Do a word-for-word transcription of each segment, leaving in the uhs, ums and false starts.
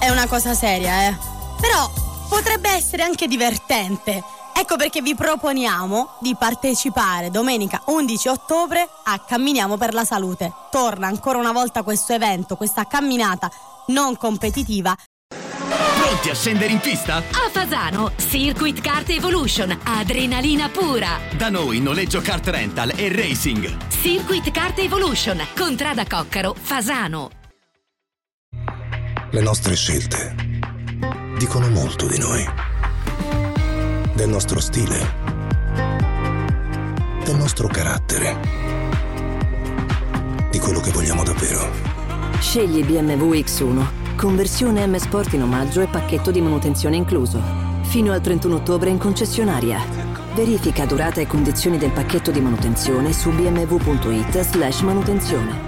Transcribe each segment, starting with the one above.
è una cosa seria, eh. Però potrebbe essere anche divertente. Ecco perché vi proponiamo di partecipare domenica undici ottobre a Camminiamo per la Salute. Torna ancora una volta questo evento, questa camminata non competitiva. Pronti a scendere in pista? A Fasano, Circuit Kart Evolution, adrenalina pura. Da noi noleggio kart rental e racing. Circuit Kart Evolution, Contrada Coccaro, Fasano. Le nostre scelte dicono molto di noi. Del nostro stile, del nostro carattere, di quello che vogliamo davvero. Scegli B M W X uno, conversione M Sport in omaggio e pacchetto di manutenzione incluso. Fino al trentuno ottobre in concessionaria. Verifica durata e condizioni del pacchetto di manutenzione su bmw.it slash manutenzione.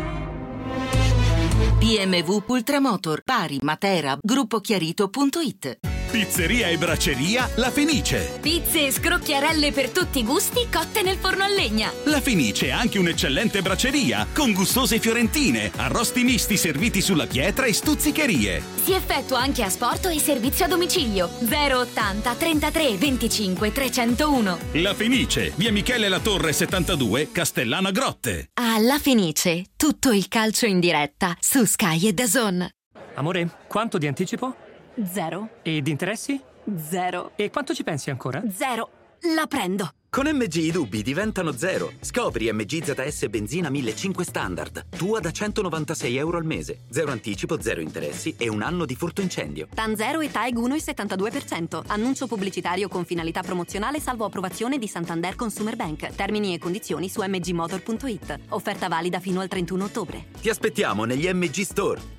B M W Ultramotor, Bari, Matera, gruppochiarito punto it. Pizzeria e bracceria La Fenice. Pizze e scrocchiarelle per tutti i gusti cotte nel forno a legna. La Fenice è anche un'eccellente bracceria con gustose fiorentine, arrosti misti serviti sulla pietra e stuzzicherie. Si effettua anche asporto e servizio a domicilio. zero ottanta trentatré venticinque trecentouno. La Fenice, via Michele La Torre settantadue, Castellana Grotte. Alla Fenice, tutto il calcio in diretta su Sky e DAZN. Amore, quanto di anticipo? Zero. E di interessi? Zero. E quanto ci pensi ancora? Zero. La prendo. Con M G i dubbi diventano zero. Scopri M G Z S benzina millecinquecento standard. Tua da centonovantasei euro al mese. Zero anticipo, zero interessi e un anno di furto incendio. TAN zero e T A E G uno virgola settantadue per cento. Annuncio pubblicitario con finalità promozionale salvo approvazione di Santander Consumer Bank. Termini e condizioni su m g motor punto it. Offerta valida fino al trentuno ottobre. Ti aspettiamo negli M G Store.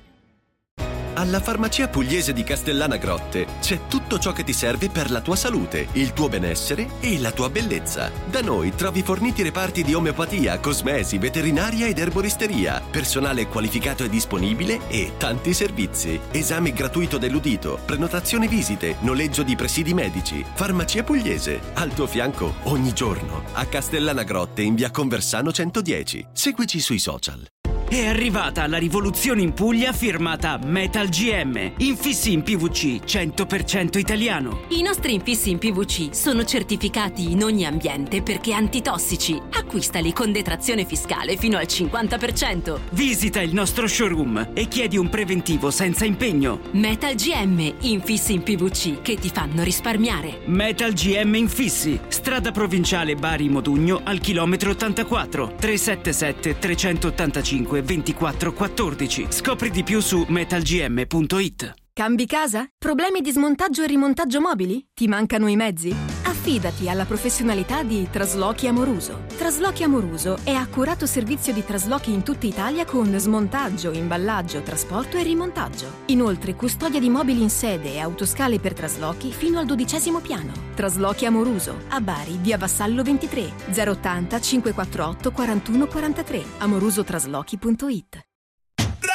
Alla farmacia pugliese di Castellana Grotte c'è tutto ciò che ti serve per la tua salute, il tuo benessere e la tua bellezza. Da noi trovi forniti reparti di omeopatia, cosmesi, veterinaria ed erboristeria, personale qualificato e disponibile e tanti servizi. Esame gratuito dell'udito, prenotazione visite, noleggio di presidi medici. Farmacia pugliese, al tuo fianco ogni giorno. A Castellana Grotte in via Conversano centodieci. Seguici sui social. È arrivata la rivoluzione in Puglia firmata Metal G M. Infissi in P V C cento per cento italiano. I nostri infissi in P V C sono certificati in ogni ambiente perché antitossici. Acquistali con detrazione fiscale fino al cinquanta per cento. Visita il nostro showroom e chiedi un preventivo senza impegno. Metal G M, infissi in P V C che ti fanno risparmiare. Metal G M Infissi, strada provinciale Bari Modugno al chilometro ottantaquattro, tre sette sette tre otto cinque ventiquattro quattordici. Scopri di più su metal g m punto it. Cambi casa? Problemi di smontaggio e rimontaggio mobili? Ti mancano i mezzi? Affidati alla professionalità di Traslochi Amoruso. Traslochi Amoruso è accurato servizio di traslochi in tutta Italia con smontaggio, imballaggio, trasporto e rimontaggio. Inoltre custodia di mobili in sede e autoscale per traslochi fino al dodicesimo piano. Traslochi Amoruso, a Bari, via Vassallo ventitré, zero ottanta cinquecentoquarantotto quarantuno quarantatré, amorusotraslochi punto it.